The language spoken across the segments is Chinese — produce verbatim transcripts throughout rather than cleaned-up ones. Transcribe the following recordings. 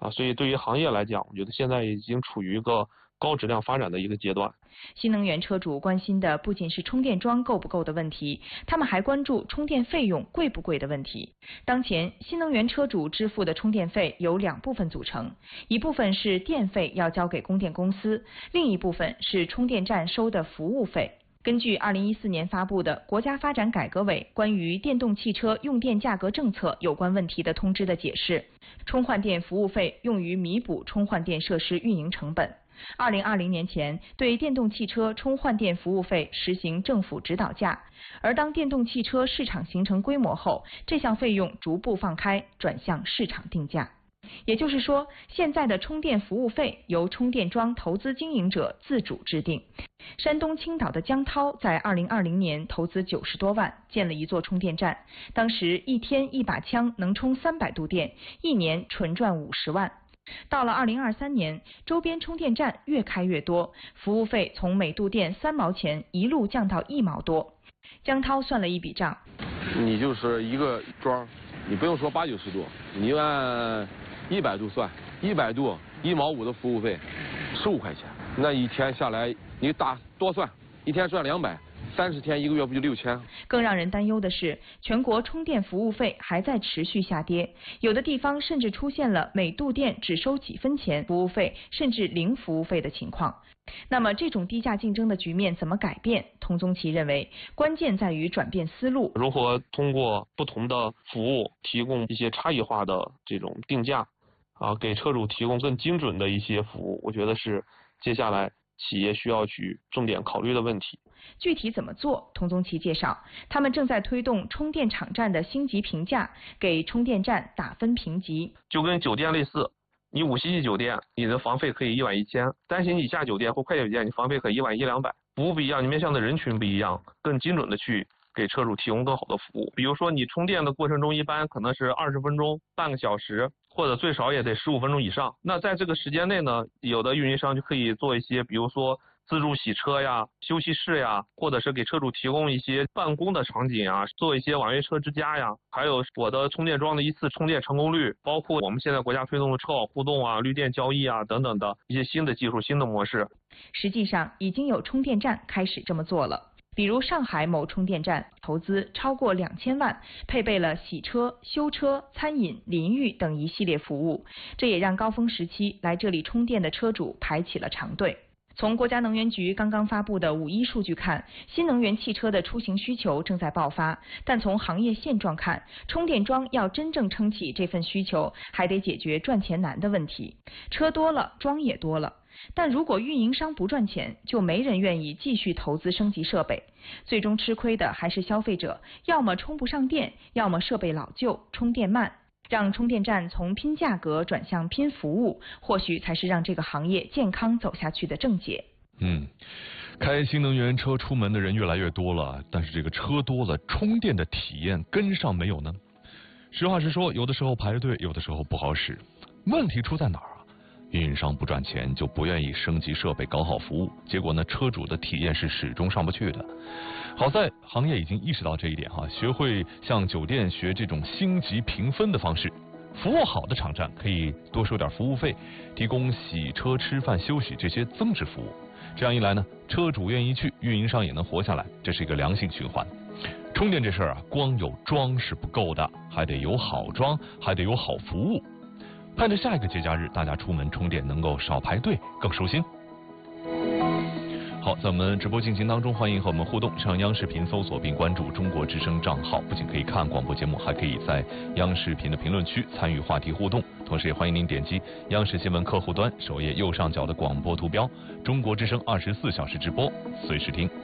啊，所以对于行业来讲，我觉得现在已经处于一个高质量发展的一个阶段。 新能源车主关心的不仅是充电桩够不够的问题，他们还关注充电费用贵不贵的问题。当前，新能源车主支付的充电费由两部分组成，一部分是电费要交给供电公司，另一部分是充电站收的服务费。根据二零一四年发布的国家发展改革委关于电动汽车用电价格政策有关问题的通知的解释，充换电服务费用于弥补充换电设施运营成本。二零二零年前，对电动汽车充换电服务费实行政府指导价，而当电动汽车市场形成规模后，这项费用逐步放开，转向市场定价。也就是说，现在的充电服务费由充电桩投资经营者自主制定。山东青岛的江涛在二零二零年投资九十多万建了一座充电站，当时一天一把枪能充三百度电，一年纯赚五十万。到了二零二三年，周边充电站越开越多，服务费从每度电三毛钱一路降到一毛多。江涛算了一笔账， 你就是一个桩，你不用说八九十度，你就按一百度算，一百度一毛五的服务费，十五块钱，那一天下来你打多算，一天赚两百。三十天一个月不就六千？ 更让人担忧的是，全国充电服务费还在持续下跌，有的地方甚至出现了每度电只收几分钱服务费，甚至零服务费的情况。那么这种低价竞争的局面怎么改变？童宗奇认为，关键在于转变思路， 如何通过不同的服务提供一些差异化的这种定价，啊，给车主提供更精准的一些服务，我觉得是接下来企业需要去重点考虑的问题。 具体怎么做？童宗奇介绍，他们正在推动充电场站的星级评价，给充电站打分评级。 就跟酒店类似，你五星级酒店，你的房费可以一晚一千；三星以下酒店或快捷酒店，你房费可以一晚一两百。服务不一样，你面向的人群不一样，更精准的去给车主提供更好的服务。比如说你充电的过程中，一般可能是二十分钟、半个小时，或者最少也得十五分钟以上。那在这个时间内呢，有的运营商就可以做一些，比如说自助洗车呀、休息室呀，或者是给车主提供一些办公的场景啊，做一些网约车之家呀，还有我的充电桩的一次充电成功率，包括我们现在国家推动的车网互动啊、绿电交易啊等等的一些新的技术、新的模式。 实际上，已经有充电站开始这么做了。比如上海某充电站投资超过两千万，配备了洗车、修车、餐饮、淋浴等一系列服务，这也让高峰时期来这里充电的车主排起了长队。从国家能源局刚刚发布的五一数据看，新能源汽车的出行需求正在爆发，但从行业现状看，充电桩要真正撑起这份需求，还得解决赚钱难的问题。车多了，桩也多了。但如果运营商不赚钱，就没人愿意继续投资升级设备，最终吃亏的还是消费者，要么充不上电，要么设备老旧，充电慢。让充电站从拼价格转向拼服务，或许才是让这个行业健康走下去的正解。 嗯，开新能源车出门的人越来越多了，但是这个车多了，充电的体验跟上没有呢？实话实说，有的时候排队，有的时候不好使。问题出在哪儿啊？运营商不赚钱，就不愿意升级设备搞好服务，结果呢，车主的体验是始终上不去的。好在行业已经意识到这一点哈，学会向酒店学这种星级评分的方式，服务好的场站可以多收点服务费，提供洗车、吃饭、休息这些增值服务。这样一来呢，车主愿意去，运营商也能活下来，这是一个良性循环。充电这事儿啊，光有桩是不够的，还得有好桩，还得有好服务。盼着下一个节假日，大家出门充电能够少排队，更舒心。好，在我们直播进行当中，欢迎和我们互动，上央视频搜索并关注中国之声账号，不仅可以看广播节目，还可以在央视频的评论区参与话题互动。同时也欢迎您点击央视新闻客户端首页右上角的广播图标，中国之声二十四小时直播，随时听。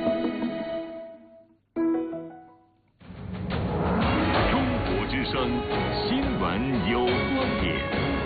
中国之声新闻有观点。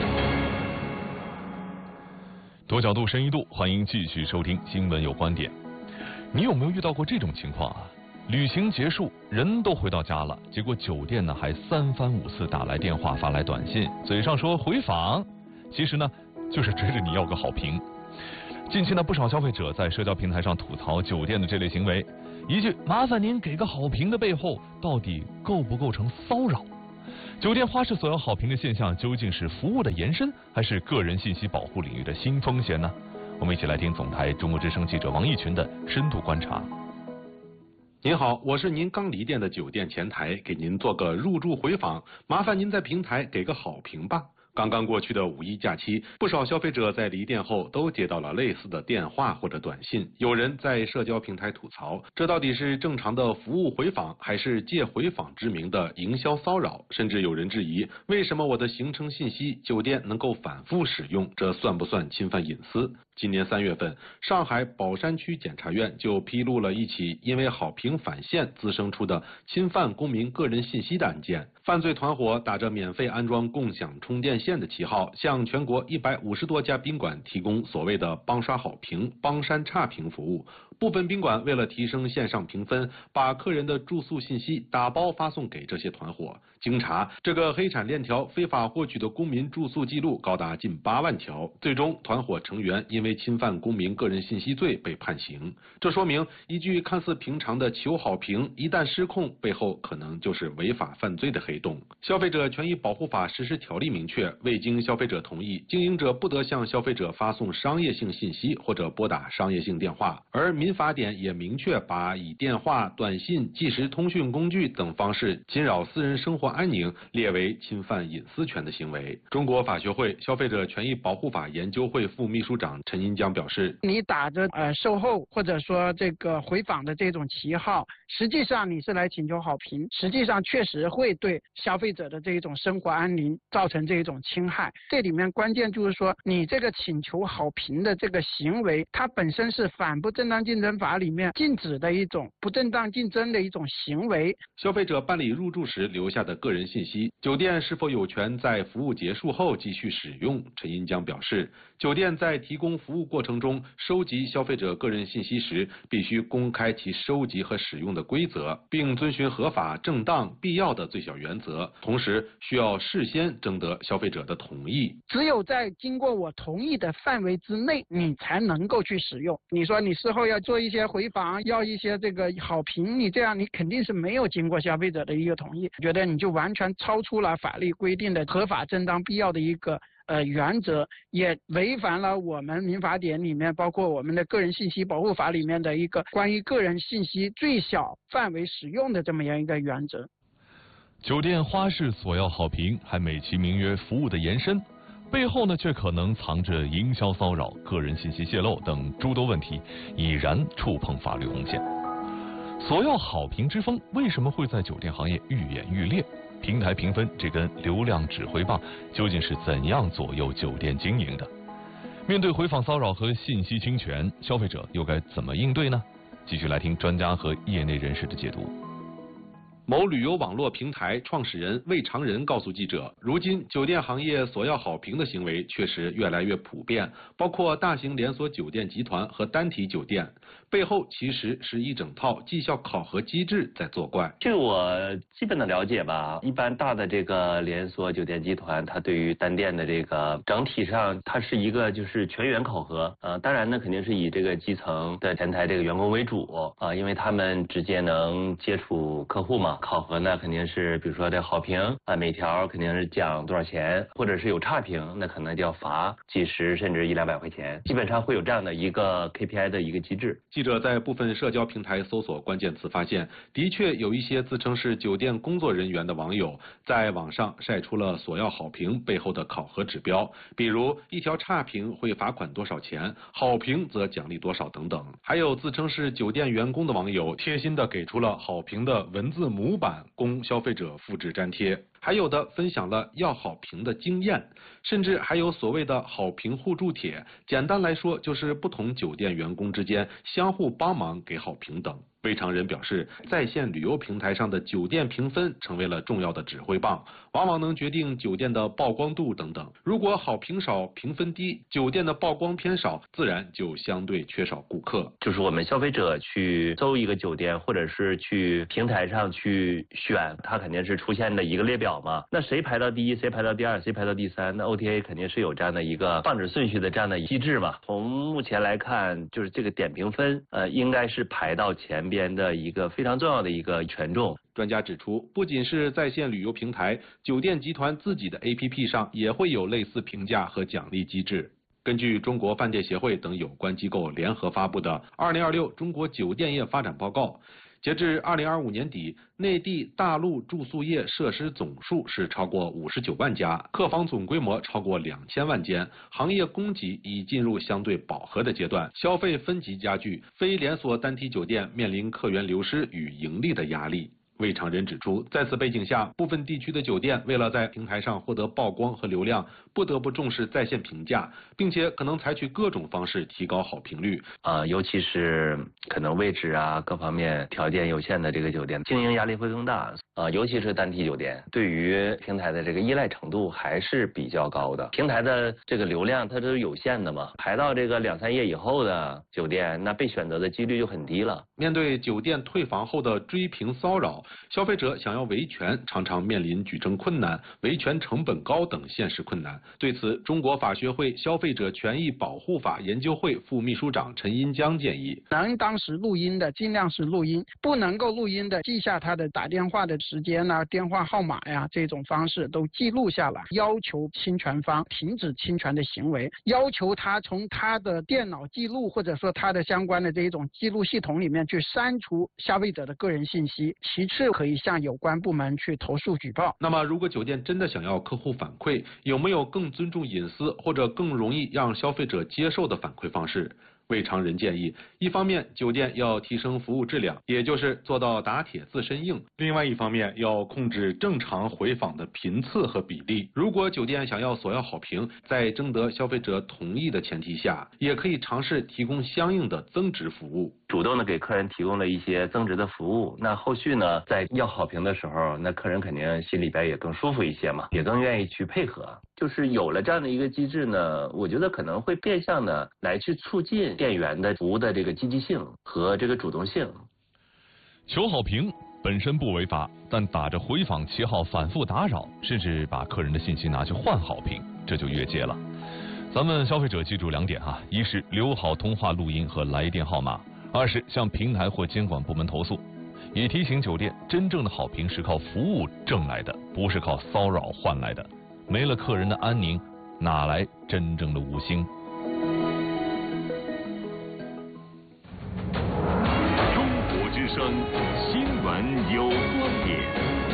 多角度深一度，欢迎继续收听新闻有观点。你有没有遇到过这种情况啊？旅行结束，人都回到家了，结果酒店呢还三番五次打来电话、发来短信，嘴上说回访，其实呢就是追着你要个好评。近期呢，不少消费者在社交平台上吐槽酒店的这类行为，一句麻烦您给个好评的背后，到底构不构成骚扰？ 酒店花式索要好评的现象究竟是服务的延伸，还是个人信息保护领域的新风险呢？我们一起来听总台中国之声记者王毅群的深度观察。 您好，我是您刚离店的酒店前台，给您做个入住回访，麻烦您在平台给个好评吧。刚刚过去的五一假期，不少消费者在离店后都接到了类似的电话或者短信，有人在社交平台吐槽，这到底是正常的服务回访，还是借回访之名的营销骚扰？甚至有人质疑，为什么我的行程信息酒店能够反复使用，这算不算侵犯隐私？今年三月份，上海宝山区检察院就披露了一起因为好评返现滋生出的侵犯公民个人信息的案件。犯罪团伙打着免费安装共享充电线的旗号，向全国一百五十多家宾馆提供所谓的帮刷好评、帮删差评服务。部分宾馆为了提升线上评分，把客人的住宿信息打包发送给这些团伙。经查，这个黑产链条非法获取的公民住宿记录高达近八万条。最终，团伙成员因为侵犯公民个人信息罪被判刑。这说明，一句看似平常的求好评，一旦失控，背后可能就是违法犯罪的黑洞。消费者权益保护法实施条例明确，未经消费者同意，经营者不得向消费者发送商业性信息或者拨打商业性电话。而民法典也明确把以电话、短信、即时通讯工具等方式侵扰私人生活安宁列为侵犯隐私权的行为。中国法学会消费者权益保护法研究会副秘书长陈银江表示， 你打着呃售后或者说这个回访的这种旗号，实际上你是来请求好评，实际上确实会对消费者的这种生活安宁造成这种侵害。这里面关键就是说，你这个请求好评的这个行为，它本身是反不正当竞争法里面禁止的一种不正当竞争的一种行为。 消费者办理入住时留下的个人信息，酒店是否有权在服务结束后继续使用？陈银江表示，酒店在提供服务过程中收集消费者个人信息时，必须公开其收集和使用的规则，并遵循合法、正当、必要的最小原则，同时需要事先征得消费者的同意。 只有在经过我同意的范围之内，你才能够去使用。你说你事后要做一些回访，要一些这个好评，你这样你肯定是没有经过消费者的一个同意，觉得你就完全超出了法律规定的合法、正当、必要的一个呃原则，也违反了我们民法典里面，包括我们的个人信息保护法里面的一个关于个人信息最小范围使用的这么样一个原则。 酒店花式索要好评，还美其名曰服务的延伸，背后呢却可能藏着营销骚扰、个人信息泄露等诸多问题，已然触碰法律红线。索要好评之风为什么会在酒店行业愈演愈烈？平台评分这根流量指挥棒究竟是怎样左右酒店经营的？面对回访骚扰和信息侵权，消费者又该怎么应对呢？继续来听专家和业内人士的解读。 某旅游网络平台创始人魏长仁告诉记者，如今酒店行业索要好评的行为确实越来越普遍，包括大型连锁酒店集团和单体酒店，背后其实是一整套绩效考核机制在作怪。 据我基本的了解吧，一般大的这个连锁酒店集团，它对于单店的这个整体上，它是一个就是全员考核。呃，当然呢，肯定是以这个基层的前台这个员工为主啊、呃，因为他们直接能接触客户嘛。考核呢，肯定是比如说这好评啊、呃，每条肯定是奖多少钱，或者是有差评，那可能就要罚几十甚至一两百块钱，基本上会有这样的一个 K P I 的一个机制。 记者在部分社交平台搜索关键词，发现的确有一些自称是酒店工作人员的网友在网上晒出了索要好评背后的考核指标，比如一条差评会罚款多少钱，好评则奖励多少等等。还有自称是酒店员工的网友贴心的给出了好评的文字模板供消费者复制粘贴，还有的分享了要好评的经验，甚至还有所谓的好评互助帖，简单来说就是不同酒店员工之间相互帮忙给好评等。魏长仁表示，在线旅游平台上的酒店评分成为了重要的指挥棒，往往能决定酒店的曝光度等等。如果好评少、评分低，酒店的曝光偏少，自然就相对缺少顾客。 就是我们消费者去搜一个酒店，或者是去平台上去选，它肯定是出现的一个列表嘛。那谁排到第一，谁排到第二，谁排到第三，那 O T A 肯定是有这样的一个放置顺序的这样的机制嘛。从目前来看，就是这个点评分，呃，应该是排到前边的一个非常重要的一个权重。 专家指出，不仅是在线旅游平台，酒店集团自己的 A P P 上也会有类似评价和奖励机制。根据中国饭店协会等有关机构联合发布的《二零二六中国酒店业发展报告》，截至二零二五年底，内地大陆住宿业设施总数是超过五十九万家，客房总规模超过两千万间，行业供给已进入相对饱和的阶段，消费分级加剧，非连锁单体酒店面临客源流失与盈利的压力。魏长仁指出，在此背景下，部分地区的酒店为了在平台上获得曝光和流量，不得不重视在线评价，并且可能采取各种方式提高好评率。 呃，尤其是可能位置啊各方面条件有限的这个酒店，经营压力会更大。呃，尤其是单体酒店，对于平台的这个依赖程度还是比较高的。平台的这个流量它都是有限的嘛，排到这个两三页以后的酒店，那被选择的几率就很低了。 面对酒店退房后的追评骚扰，消费者想要维权，常常面临举证困难、维权成本高等现实困难。对此，中国法学会消费者权益保护法研究会副秘书长陈荫江建议， 能当时录音的尽量是录音，不能够录音的记下他的打电话的时间啊、电话号码呀、这种方式都记录下来，要求侵权方停止侵权的行为，要求他从他的电脑记录或者说他的相关的这种记录系统里面去删除消费者的个人信息。其次，可以向有关部门去投诉举报。 那么，如果酒店真的想要客户反馈，有没有更尊重隐私或者更容易让消费者接受的反馈方式？魏长仁建议，一方面酒店要提升服务质量，也就是做到打铁自身硬；另外一方面要控制正常回访的频次和比例。如果酒店想要索要好评，在征得消费者同意的前提下，也可以尝试提供相应的增值服务， 主动的给客人提供了一些增值的服务。那后续呢，在要好评的时候，那客人肯定心里边也更舒服一些嘛，也更愿意去配合。就是有了这样的一个机制呢，我觉得可能会变相的来去促进店员的服务的这个积极性和这个主动性。 求好评本身不违法，但打着回访旗号反复打扰，甚至把客人的信息拿去换好评，这就越界了。咱们消费者记住两点哈：一是留好通话录音和来电号码；二是向平台或监管部门投诉。也提醒酒店，真正的好评是靠服务挣来的，不是靠骚扰换来的。没了客人的安宁，哪来真正的五星？ 中国之声新闻有观点。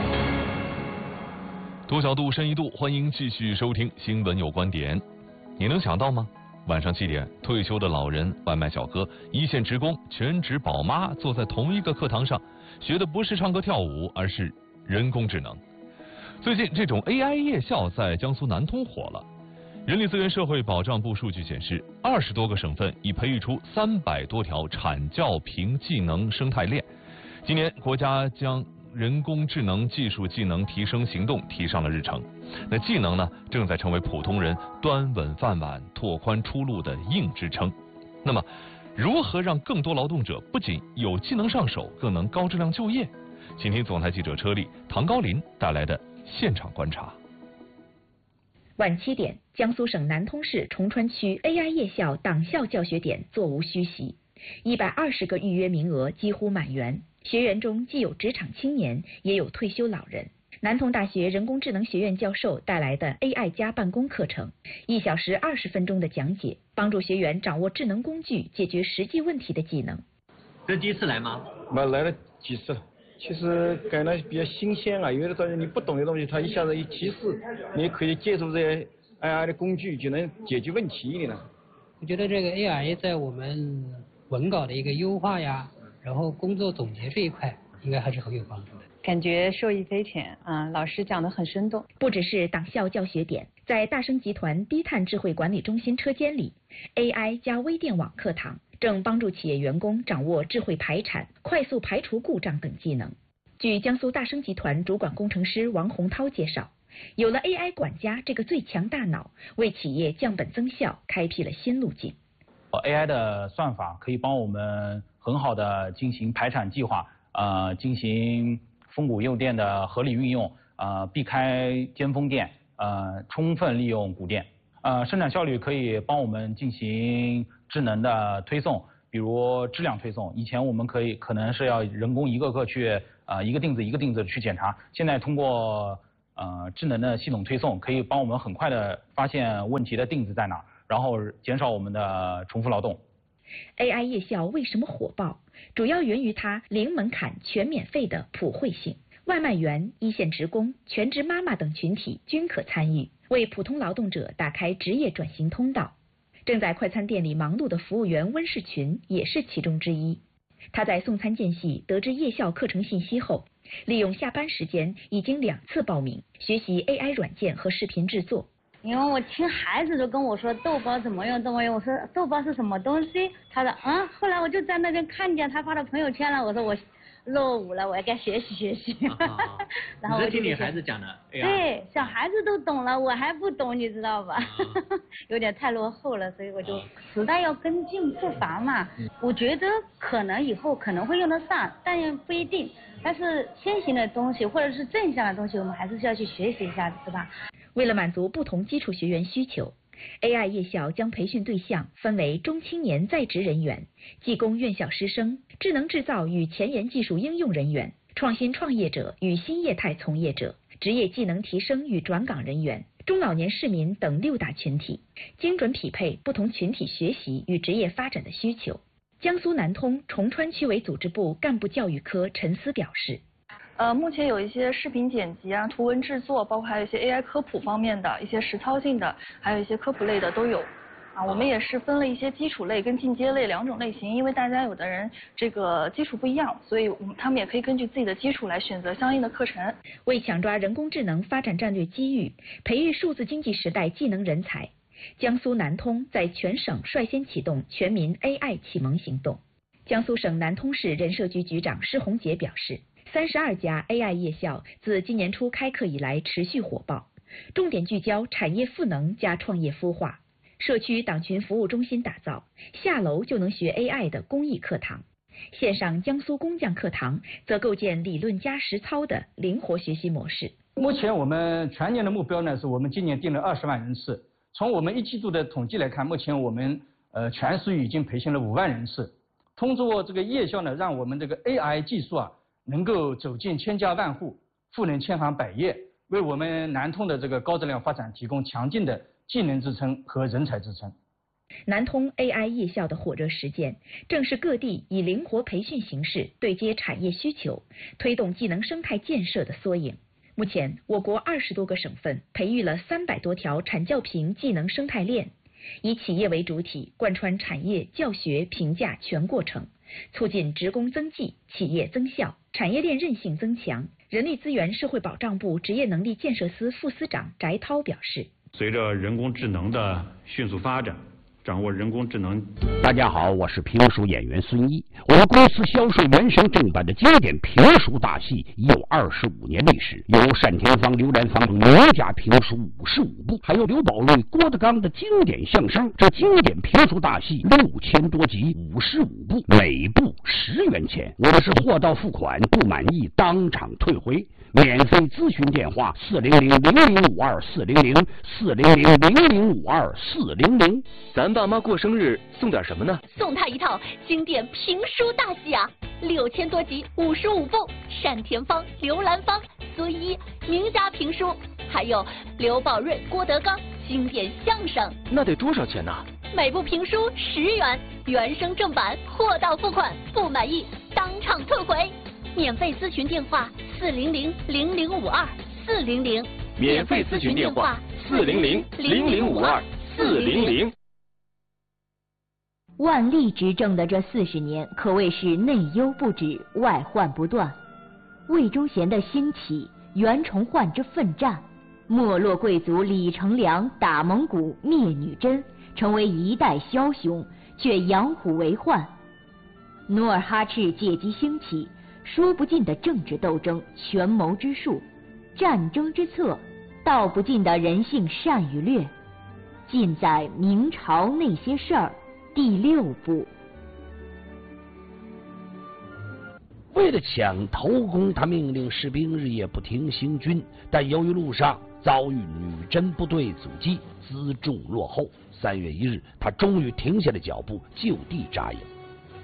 多角度，深一度，欢迎继续收听新闻有观点。你能想到吗？晚上七点，退休的老人、外卖小哥、一线职工、全职宝妈坐在同一个课堂上，学的不是唱歌跳舞，而是人工智能。最近，这种 A I 夜校在江苏南通火了。人力资源社会保障部数据显示，二十多个省份已培育出三百多条产教评技能生态链。今年，国家将人工智能技术技能提升行动提上了日程。那技能呢，正在成为普通人端稳饭碗、拓宽出路的硬支撑。那么，如何让更多劳动者不仅有技能上手，更能高质量就业？请听总台记者车丽、唐高林带来的现场观察。 晚七点，江苏省南通市崇川区 A I 夜校党校教学点座无虚席，一百二十个预约名额几乎满员。学员中既有职场青年，也有退休老人。南通大学人工智能学院教授带来的 A I 加办公课程，一小时二十分钟的讲解，帮助学员掌握智能工具解决实际问题的技能。 这第一次来吗？ 我来了几次了。其实感到比较新鲜啊，有的东西你不懂的东西，它一下子一提示，你可以借助这些 A I 的工具就能解决问题的。 我觉得这个 A I 在我们文稿的一个优化呀，然后工作总结这一块，应该还是很有帮助的。 感觉受益匪浅啊，老师讲得很生动。 不只是党校教学点，在大升集团低碳智慧管理中心车间里 ，A I 加微电网课堂正帮助企业员工掌握智慧排产、快速排除故障等技能。据江苏大升集团主管工程师王洪涛介绍，有了 A I 管家这个最强大脑，为企业降本增效开辟了新路径。 A I 的算法可以帮我们很好的进行排产计划，呃，进行峰谷诱电的合理运用，呃，避开尖峰电，呃，充分利用谷电，呃，生产效率可以帮我们进行智能的推送， 比如质量推送，以前我们可以可能是要人工一个个去呃一个钉子一个钉子去检查，现在通过呃智能的系统推送，可以帮我们很快的发现问题的钉子在哪，然后减少我们的重复劳动。 A I 夜校为什么火爆？主要源于它零门槛、全免费的普惠性。外卖员、一线职工、全职妈妈等群体均可参与，为普通劳动者打开职业转型通道。正在快餐店里忙碌的服务员温世群也是其中之一。他在送餐间隙得知夜校课程信息后，利用下班时间已经两次报名学习 A I 软件和视频制作。 因为我听孩子都跟我说豆包怎么用怎么用，我说豆包是什么东西？他说嗯，后来我就在那边看见他发的朋友圈了，我说我落伍了，我也该学习学习。啊、然后我就听你孩子讲的， 哎、对，小孩子都懂了，我还不懂，你知道吧？啊、有点太落后了，所以我就时代要跟进步伐嘛。嗯、我觉得可能以后可能会用得上，但也不一定。但是先行的东西或者是正向的东西，我们还是需要去学习一下，是吧？ 为了满足不同基础学员需求 ，A I 夜校将培训对象分为中青年在职人员、技工院校师生、智能制造与前沿技术应用人员、创新创业者与新业态从业者、职业技能提升与转岗人员、中老年市民等六大群体，精准匹配不同群体学习与职业发展的需求。江苏南通崇川区委组织部干部教育科陈思表示。 呃，目前有一些视频剪辑啊、图文制作，包括还有一些 A I 科普方面的一些实操性的，还有一些科普类的都有。啊，我们也是分了一些基础类跟进阶类两种类型，因为大家有的人这个基础不一样，所以我们他们也可以根据自己的基础来选择相应的课程。 为抢抓人工智能发展战略机遇，培育数字经济时代技能人才，江苏南通在全省率先启动全民 A I 启蒙行动。江苏省南通市人社局局长施洪杰表示。三十二家 A I 夜校自今年初开课以来持续火爆，重点聚焦产业赋能加创业孵化，社区党群服务中心打造，下楼就能学 A I 的公益课堂，线上江苏工匠课堂则构建理论加实操的灵活学习模式。 目前我们全年的目标呢，是我们今年定了二十万人次。从我们一季度的统计来看，目前我们呃全市已经培训了五万人次。通过这个夜校呢，让我们这个 A I 技术啊。能够走进千家万户，赋能千行百业，为我们南通的这个高质量发展提供强劲的技能支撑和人才支撑。 南通 A I 夜校的火热实践，正是各地以灵活培训形式对接产业需求，推动技能生态建设的缩影。目前，我国二十多个省份培育了三百多条产教评技能生态链，以企业为主体，贯穿产业、教学、评价全过程。促进职工增绩、企业增效、产业链韧性增强。人力资源社会保障部职业能力建设司副司长翟涛表示： 随着人工智能的迅速发展，掌握人工智能。 大家好，我是评书演员孙一。我们公司销售原声正版的经典评书大戏已有二十五年历史，有单田芳、刘兰芳等名家评书五十五部，还有刘宝瑞、郭德纲的经典相声。这经典评书大戏六千多集，五十五部，每部十元钱。我们是货到付款，不满意当场退回。免费咨询电话：四零零零零五二四零零四零零零零五二四零零。 咱爸妈过生日送点什么呢？ 送他一套经典评书大戏啊，六千多集，五十五部，单田芳、刘兰芳、孙一名家评书，还有刘宝瑞、郭德纲经典相声。 那得多少钱呢？ 每部评书十元，原声正版，货到付款，不满意当场退回。免费咨询电话：四零零零零五二四零零。 免费咨询电话：四零零零零五二四零零。 万历执政的这四十年，可谓是内忧不止，外患不断。魏忠贤的兴起，袁崇焕之奋战，没落贵族李成梁打蒙古灭女真，成为一代枭雄，却养虎为患。努尔哈赤借机兴起，说不尽的政治斗争、权谋之术、战争之策，道不尽的人性善与劣，尽在明朝那些事儿第六部。 为了抢头功，他命令士兵日夜不停行军，但由于路上遭遇女真部队阻击，辎重落后。三月一日，他终于停下了脚步，就地扎营。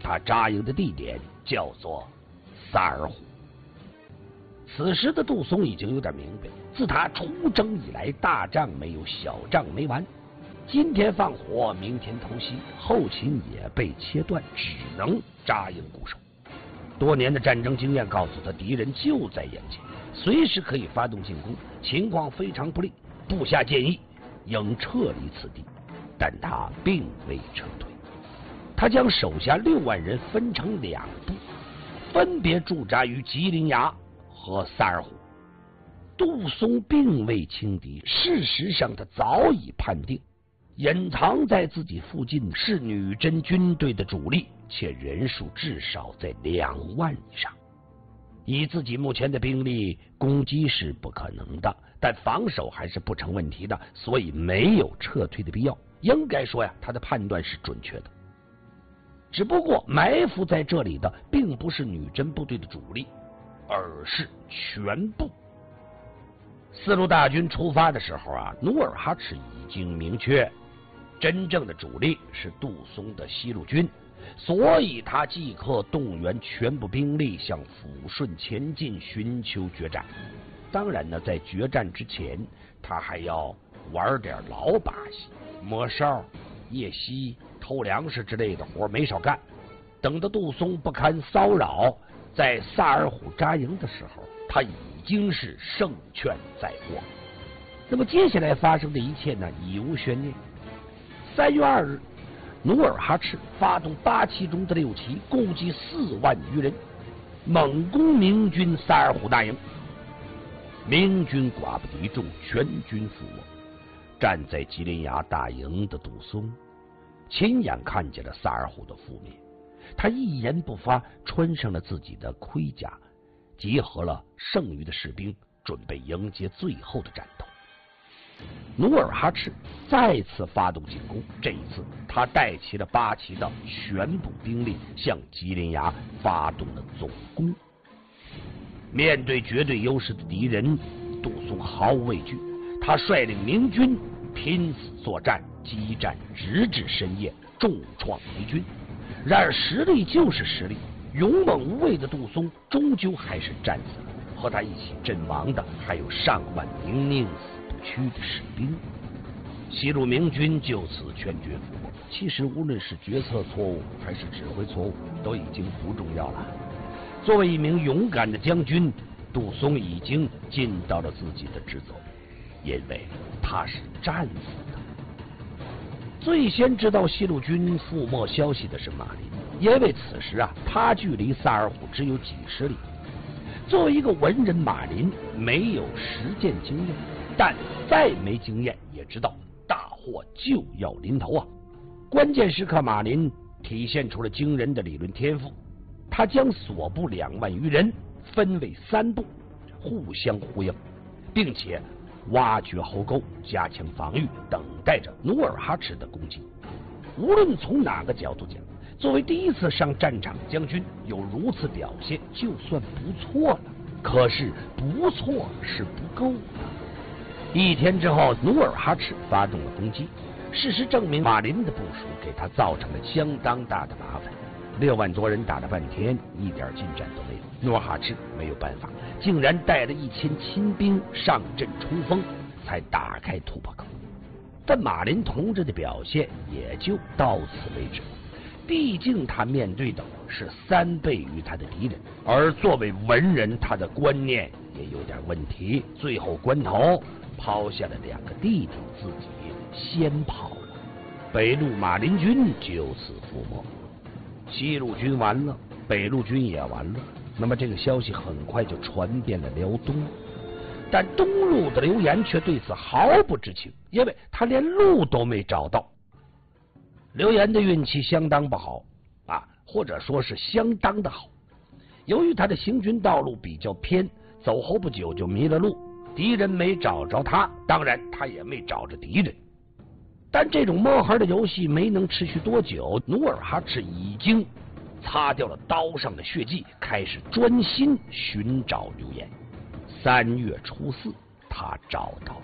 他扎营的地点叫做萨尔浒。此时的杜松已经有点明白，自他出征以来，大仗没有，小仗没完。今天放火，明天偷袭，后勤也被切断，只能扎营固守。多年的战争经验告诉他，敌人就在眼前，随时可以发动进攻，情况非常不利。部下建议应撤离此地，但他并未撤退。他将手下六万人分成两部，分别驻扎于吉林崖和萨尔浒。杜松并未轻敌，事实上他早已判定，隐藏在自己附近是女真军队的主力，且人数至少在两万以上。以自己目前的兵力，攻击是不可能的，但防守还是不成问题的，所以没有撤退的必要。应该说呀，他的判断是准确的。只不过埋伏在这里的并不是女真部队的主力，而是全部。四路大军出发的时候啊，努尔哈赤已经明确，真正的主力是杜松的西路军，所以他即刻动员全部兵力向抚顺前进，寻求决战。当然呢，在决战之前，他还要玩点老把戏，摸哨、夜袭、偷粮食之类的活没少干。等到杜松不堪骚扰，在萨尔浒扎营的时候，他已经是胜券在握。那么接下来发生的一切呢，已无悬念。三月二日，努尔哈赤发动八旗中的六旗，共计四万余人，猛攻明军萨尔浒大营。明军寡不敌众，全军覆没。站在吉林崖大营的杜松，亲眼看见了萨尔浒的覆灭，他一言不发，穿上了自己的盔甲，集合了剩余的士兵，准备迎接最后的战斗。努尔哈赤再次发动进攻，这一次他带齐了八旗的全部兵力，向吉林崖发动了总攻。面对绝对优势的敌人，杜松毫无畏惧，他率领明军拼死作战，激战直至深夜，重创敌军。然而实力就是实力，勇猛无畏的杜松终究还是战死了，和他一起阵亡的还有上万名宁死不屈的士兵。西路明军就此全军覆没。其实无论是决策错误还是指挥错误，都已经不重要了。作为一名勇敢的将军，杜松已经尽到了自己的职责，因为他是战死的。最先知道西路军覆没消息的是马林，因为此时啊，他距离萨尔浒只有几十里。作为一个文人，马林没有实践经验，但再没经验也知道大祸就要临头啊！关键时刻，马林体现出了惊人的理论天赋。他将所部两万余人分为三部，互相呼应，并且挖掘壕沟，加强防御，等待着努尔哈赤的攻击。无论从哪个角度讲，作为第一次上战场的将军，有如此表现就算不错了。可是不错是不够的。一天之后，努尔哈赤发动了攻击。事实证明，马林的部署给他造成了相当大的麻烦。六万多人打了半天，一点进展都没有。努尔哈赤没有办法，竟然带了一千亲兵上阵冲锋，才打开突破口。但马林同志的表现也就到此为止。毕竟他面对的是三倍于他的敌人，而作为文人，他的观念也有点问题。最后关头，抛下了两个弟弟，自己先跑了。北路马林军就此覆没。西路军完了，北路军也完了。那么这个消息很快就传遍了辽东，但东路的刘岩却对此毫不知情，因为他连路都没找到。刘岩的运气相当不好啊，或者说是相当的好。由于他的行军道路比较偏，走后不久就迷了路，敌人没找着他，当然他也没找着敌人。但这种摸黑的游戏没能持续多久，努尔哈赤已经擦掉了刀上的血迹，开始专心寻找刘岩。三月初四，他找到了。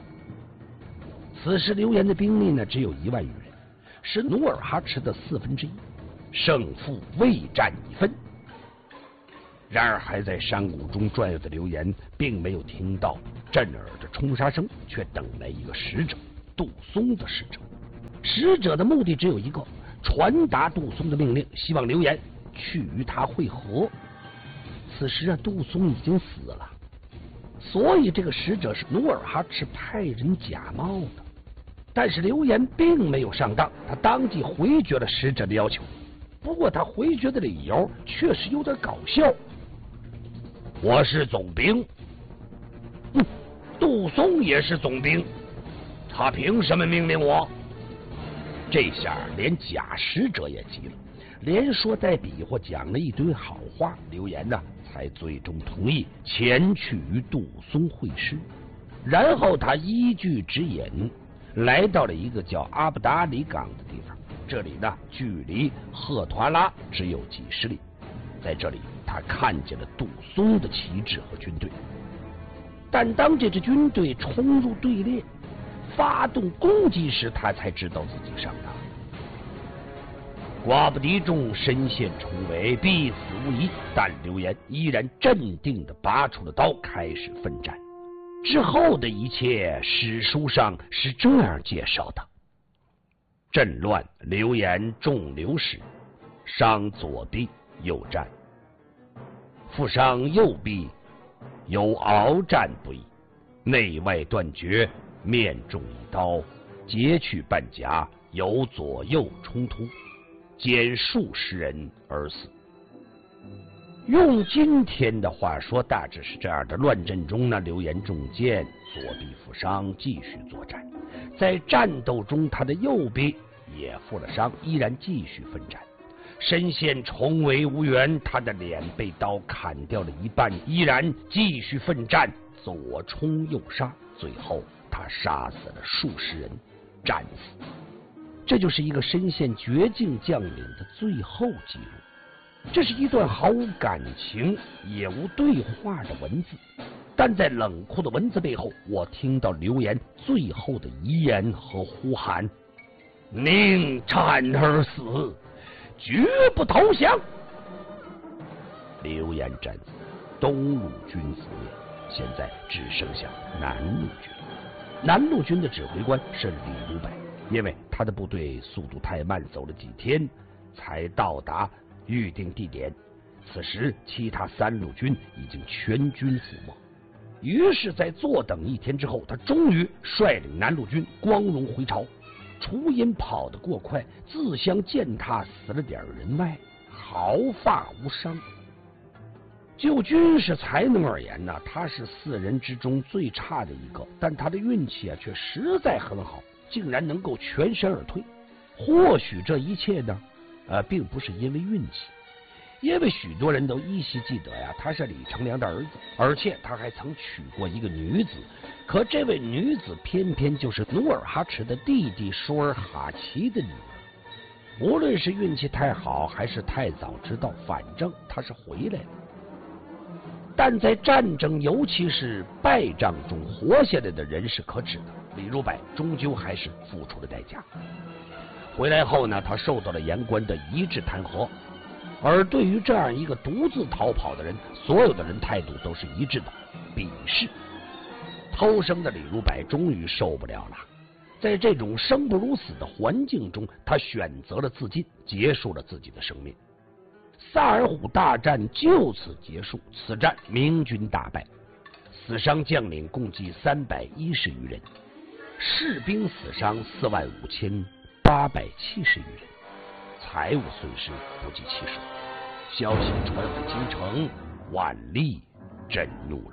此时刘岩的兵力呢，只有一万余人，是努尔哈赤的四分之一。 胜负未占一分。然而还在山谷中转悠的刘岩并没有听到震耳的冲杀声，却等来一个使者，杜松的使者。使者的目的只有一个，传达杜松的命令，希望刘岩去与他会合。此时啊，杜松已经死了，所以这个使者是努尔哈赤派人假冒的。但是刘岩并没有上当，他当即回绝了使者的要求。不过他回绝的理由确实有点搞笑。我是总兵，嗯，杜松也是总兵，他凭什么命令我？这下连假使者也急了，连说带比划讲了一堆好话，刘岩呢才最终同意前去与杜松会师。然后他依据指引来到了一个叫阿布达里港的地方，这里呢距离赫图阿拉只有几十里。在这里他看见了杜松的旗帜和军队，但当这支军队冲入队列发动攻击时，他才知道自己上当。寡不敌众，身陷重围，必死无疑。但刘岩依然镇定地拔出了刀，开始奋战。之后的一切，史书上是这样介绍的：阵乱，刘岩中流矢，伤左臂，右战；负伤右臂，有鏖战不已，内外断绝，面中一刀，截去半甲，有左右冲突，歼数十人而死。用今天的话说，大致是这样的：乱阵中呢，刘岩中箭，左臂负伤，继续作战。在战斗中，他的右臂也负了伤，依然继续奋战。身陷重围无援，他的脸被刀砍掉了一半，依然继续奋战，左冲右杀，最后他杀死了数十人，战死。这就是一个身陷绝境将领的最后记录。这是一段毫无感情也无对话的文字，但在冷酷的文字背后，我听到刘岩最后的遗言和呼喊：宁战而死，绝不投降。刘岩战死，东路军覆灭，现在只剩下南路军。南路军的指挥官是李如柏，因为他的部队速度太慢，走了几天才到达预定地点。此时其他三路军已经全军覆没。于是在坐等一天之后，他终于率领南路军光荣回朝。楚隐跑得过快，自相践踏，死了点人外，毫发无伤。就军事才能而言呢，他是四人之中最差的一个，但他的运气啊却实在很好，竟然能够全身而退。或许这一切呢，呃，并不是因为运气，因为许多人都依稀记得呀，他是李成梁的儿子，而且他还曾娶过一个女子。可这位女子偏偏就是努尔哈赤的弟弟舒尔哈齐的女儿。无论是运气太好，还是太早知道，反正他是回来了。但在战争，尤其是败仗中活下来的人是可耻的。李如柏终究还是付出了代价。回来后呢，他受到了言官的一致弹劾。而对于这样一个独自逃跑的人，所有的人态度都是一致的，鄙视。偷生的李如柏终于受不了了，在这种生不如死的环境中，他选择了自尽，结束了自己的生命。萨尔浒大战就此结束，此战明军大败，死伤将领共计三百一十余人，士兵死伤四万五千八百七十余人，财物损失不计其数。消息传回京城，万历震怒了。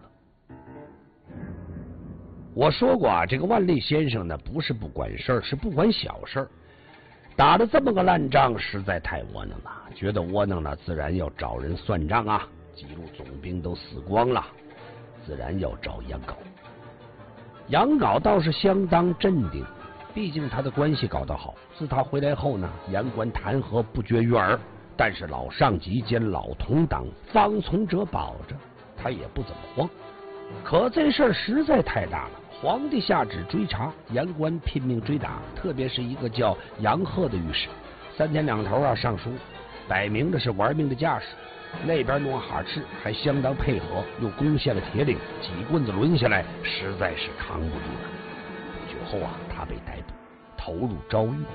我说过啊，这个万历先生呢，不是不管事儿，是不管小事儿。打了这么个烂仗，实在太窝囊了。觉得窝囊了，自然要找人算账啊。几路总兵都死光了，自然要找杨镐。杨镐倒是相当镇定，毕竟他的关系搞得好。自他回来后呢，言官弹劾不绝于耳，但是老上级兼老同党方从哲保着，他也不怎么慌。可这事儿实在太大了，皇帝下旨追查，言官拼命追打，特别是一个叫杨鹤的御史，三天两头啊上书， 摆明着是玩命的架势。那边诺哈赤还相当配合，又攻陷了铁岭，几棍子抡下来，实在是扛不住了。不久后啊，他被逮捕，投入诏狱。